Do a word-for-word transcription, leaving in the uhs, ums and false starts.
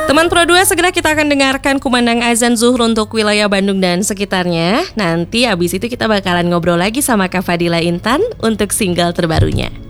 Teman Pro dua, segera kita akan dengarkan kumandang azan zuhur untuk wilayah Bandung dan sekitarnya. Nanti abis itu kita bakalan ngobrol lagi sama Kak Fadila Intan untuk single terbarunya.